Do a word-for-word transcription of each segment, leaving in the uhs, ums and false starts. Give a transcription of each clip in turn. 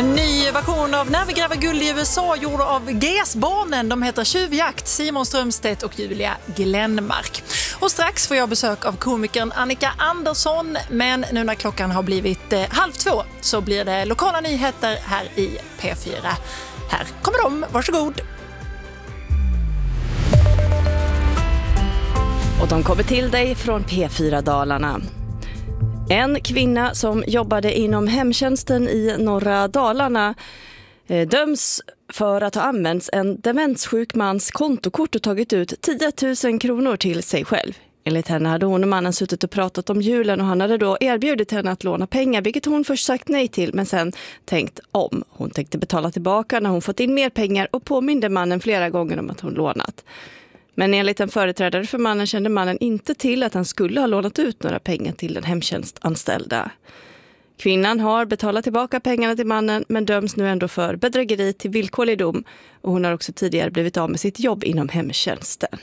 En ny version av När vi gräver guld i U S A gjord av G S-barnen. De heter Tjuvjakt, Simon Strömstedt och Julia Glenmark. Och strax får jag besök av komikern Annika Andersson. Men nu när klockan har blivit eh, halv två så blir det lokala nyheter här i P fyra. Här kommer de, varsågod. Och de kommer till dig från P fyra Dalarna. En kvinna som jobbade inom hemtjänsten i norra Dalarna eh, döms för att ha använts en demenssjuk mans kontokort och tagit ut tio tusen kronor till sig själv. Enligt henne hade hon och mannen suttit och pratat om julen och han hade då erbjudit henne att låna pengar, vilket hon först sagt nej till men sen tänkt om. Hon tänkte betala tillbaka när hon fått in mer pengar och påminde mannen flera gånger om att hon lånat. Men enligt en företrädare för mannen kände mannen inte till att han skulle ha lånat ut några pengar till den hemtjänstanställda. Kvinnan har betalat tillbaka pengarna till mannen men döms nu ändå för bedrägeri till villkorlig dom och hon har också tidigare blivit av med sitt jobb inom hemtjänsten.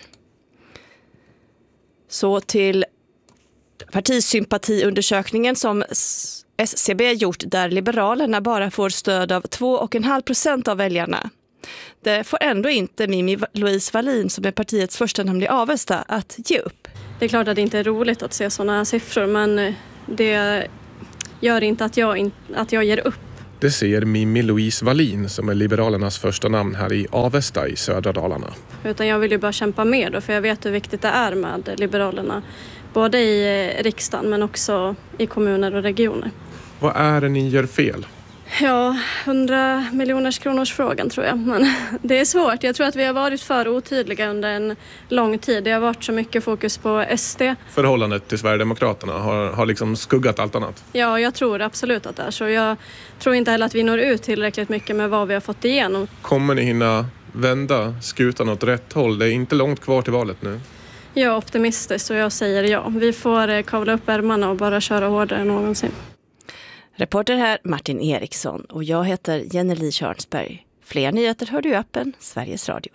Så till partisympatiundersökningen som S C B gjort där Liberalerna bara får stöd av två komma fem procent av väljarna. Det får ändå inte Mimi Louise Wallin som är partiets första namn i Avesta att ge upp. Det är klart att det inte är roligt att se sådana här siffror men det gör inte att jag, in, att jag ger upp. Det säger Mimi Louise Wallin som är Liberalernas första namn här i Avesta i södra Dalarna. Utan jag vill ju bara kämpa mer då, för jag vet hur viktigt det är med Liberalerna. Både i riksdagen men också i kommuner och regioner. Vad är det ni gör fel? Ja, hundra miljoners kronors frågan tror jag. Men det är svårt. Jag tror att vi har varit för otydliga under en lång tid. Det har varit så mycket fokus på S D. Förhållandet till Sverigedemokraterna har, har liksom skuggat allt annat. Ja, jag tror absolut att det är så. Jag tror inte heller att vi når ut tillräckligt mycket med vad vi har fått igenom. Kommer ni hinna vända skutan åt rätt håll? Det är inte långt kvar till valet nu. Jag är optimistisk och jag säger ja. Vi får kavla upp ärmarna och bara köra hårdare än någonsin. Reporter här Martin Eriksson och jag heter Jenny Körnsberg. Fler nyheter hör du i appen Sveriges Radio.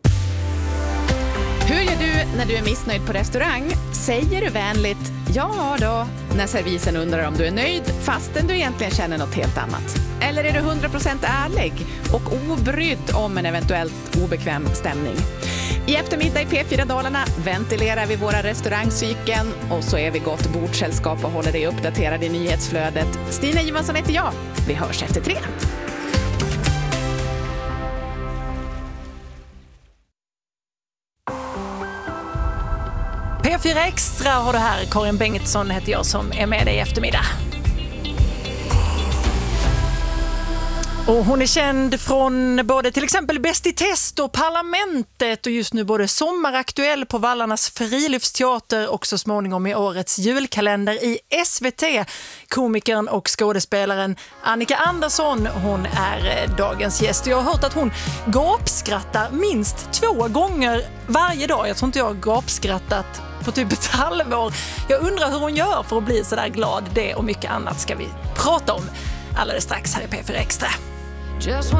Hur gör du när du är missnöjd på restaurang? Säger du vänligt ja då när servisen undrar om du är nöjd fastän du egentligen känner något helt annat? Eller är du hundra procent ärlig och obrydd om en eventuellt obekväm stämning? I eftermiddag i P fyra Dalarna ventilerar vi våra restaurangcykeln och så är vi gott bordsällskap och håller dig uppdaterad i nyhetsflödet. Stina Johansson heter jag. Vi hörs efter tre. P fyra Extra har det här. Karin Bengtsson heter jag som är med dig i eftermiddag. Och hon är känd från både till exempel Bäst i test och Parlamentet och just nu både sommaraktuell på Vallarnas friluftsteater och så småningom i årets julkalender i S V T. Komikern och skådespelaren Annika Andersson, hon är dagens gäst. Jag har hört att hon gapskrattar minst två gånger varje dag. Jag tror inte jag har gapskrattat på typ ett halvår. Jag undrar hur hon gör för att bli så där glad. Det och mycket annat ska vi prata om alldeles strax här i P fyra Extra.